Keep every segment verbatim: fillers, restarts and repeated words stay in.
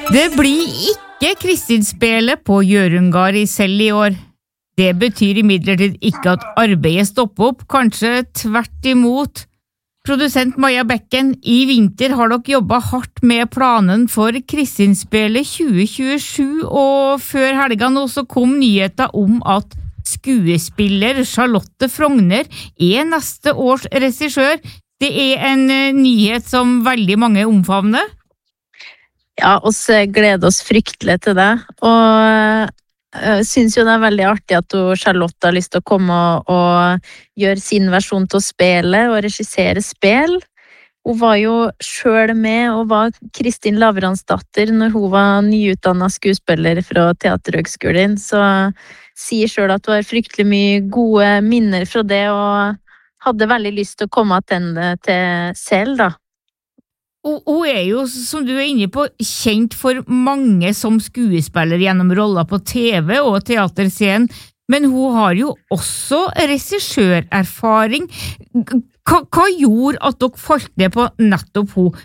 Det blir ikke Kristin-spelet på Hjørungard i Sel i år. Det betyr imidlertid ikke at arbeidet stopper opp, kanskje tvert imot. Produsent Maja Bekken, i vinter har dere jobbet hardt med planen for Kristin-spelet tjue tjuesju, og før helga nå så kom nyheten om at skuespiller Charlotte Frogner er neste års regissør. Det er en nyhet som veldig mange omfavner. Ja, oss gleder oss fryktelig til det, og jeg synes jo det er veldig artig at Charlotte har lyst til å komme og, og gjøre sin versjon til å spille og regissere spill. Hun var jo selv med og var Kristin Lavransdatter når hun var nyutdannet skuespiller fra Teaterhøgskolen, så sier selv at hun har fryktelig mye gode minner fra det og hadde veldig lyst til å komme tilbake til Sel da. Hun er jo, som du er inne på, kjent for mange som skuespiller gjennom roller på T V og teaterscenen, men hun har jo også regissørerfaring. Hva, hva gjorde at dere falt ned på nettopp hun?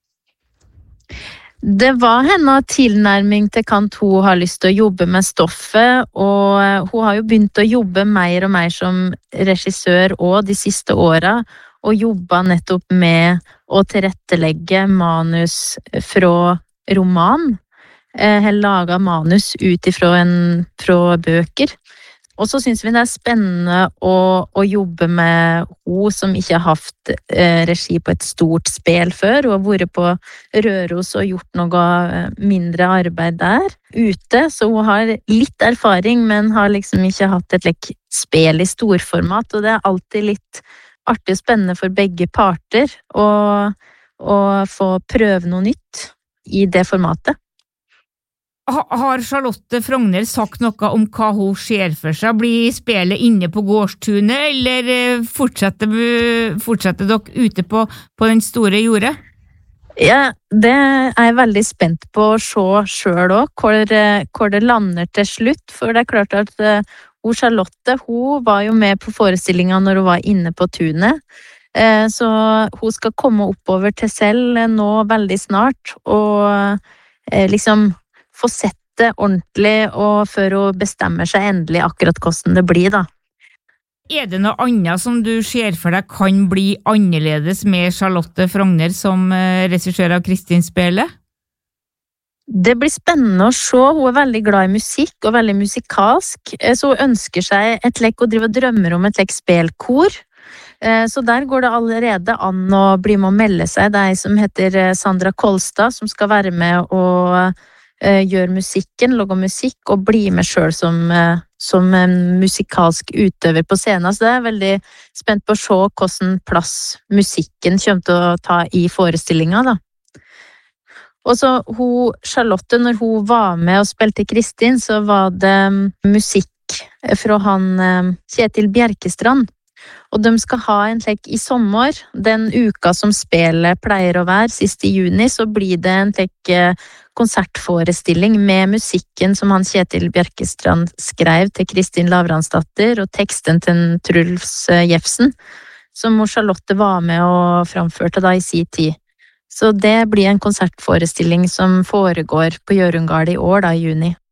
Det var henne tilnærming til kant hun har lyst til å jobbe med stoffet, og hun har jo begynt å jobbe mer og mer som regissør også de siste årene, og jobba nettopp med å tilrettelegge manus fra roman. Jeg laget manus ut ifra, en, fra bøker. Og så synes vi det er spennende å, å jobbe med hun som ikke har haft eh, regi på et stort spill før, og har vært på Røros og gjort noe mindre arbeid der ute. Så hun har litt erfaring, men har liksom ikke hatt et like, spill i storformat, og det er alltid litt artig og spennende for begge parter å, å få prøve noe nytt i det formatet. Har Charlotte Frogner sagt noe om hva hun ser for seg? Blir spillet inne på gårdstunet, eller fortsetter, fortsetter dere ute på, på den store jordet? Ja, det er jeg veldig spent på å se selv også, hvor, hvor det lander til slutt, for det er klart at hun Charlotte, hun var jo med på forestillingen når hun var inne på tunet, så hun skal komme oppover til Sel nå veldig snart, og liksom få sett det ordentlig, og før hun bestemmer seg endelig akkurat hvordan det blir da. Er det noe annet som du ser for deg kan bli annerledes med Charlotte Frogner som regissør av Kristin-spelet? Det blir spennende å se. Hun er veldig glad i musikk og veldig musikalsk, så hun ønsker seg et lek og driver og drømmer om et lek spelkor. Så der går det allerede an å bli med å melde seg. Det er en som heter Sandra Kolstad, som skal være med og gjøre musikken, lage musikk og bli med selv som, som en musikalsk utøver på scenen. Så det er veldig spent på å se hvordan plass musikken kommer til å ta i forestillingen da. Og så hun, Charlotte, når hun var med og spilte Kristin, så var det musikk fra han Kjetil Bjerkestrand. Og de skal ha en lek i sommer. Den uka som spillet pleier å være, sist i juni, så blir det en lek konsertforestilling med musikken som han Kjetil Bjerkestrand skrev til Kristin Lavransdatter, og teksten til Truls Jefsen, som Charlotte var med og framførte da i sin tid. Så det blir en konsertforestilling som foregår på Hjørungard i år da, i juni.